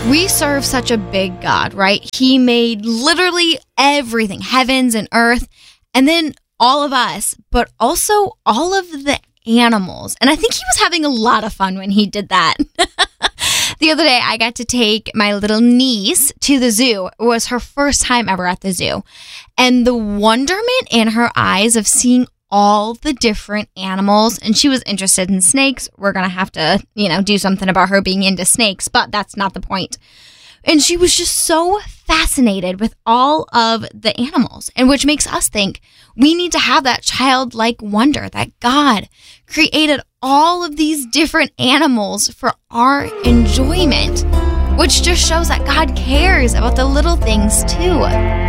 We serve such a big God, right? He made literally everything, heavens and earth, and then all of us, but also all of the animals. And I think he was having a lot of fun when he did that. The other day, I got to take my little niece to the zoo. It was her first time ever at the zoo. And the wonderment in her eyes of seeing all the different animals, and she was interested in snakes. We're going to have to, do something about her being into snakes, but that's not the point. And she was just so fascinated with all of the animals, and which makes us think we need to have that childlike wonder that God created all of these different animals for our enjoyment, which just shows that God cares about the little things too.